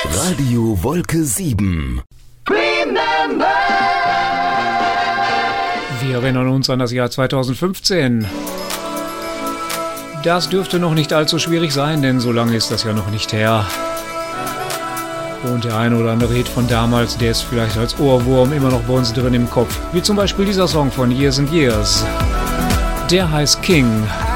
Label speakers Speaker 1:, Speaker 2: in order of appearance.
Speaker 1: Radio Wolke 7.
Speaker 2: Remember.
Speaker 3: Wir erinnern uns an das Jahr 2015. Das dürfte noch nicht allzu schwierig sein, denn so lange ist das ja noch nicht her. Und der eine oder andere Hit von damals, der ist vielleicht als Ohrwurm immer noch bei uns drin im Kopf. Wie zum Beispiel dieser Song von Years and Years. Der heißt King.